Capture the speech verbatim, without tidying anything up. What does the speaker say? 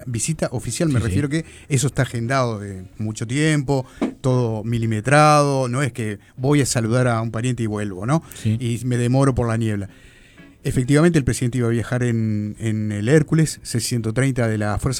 visita oficial, me Sí, refiero sí. que eso está agendado de mucho tiempo, todo milimetrado, no es que voy a saludar a un pariente y vuelvo, ¿no? Sí. Y me demoro por la niebla. Efectivamente, el presidente iba a viajar en, en el Hércules C ciento treinta de la Fuerza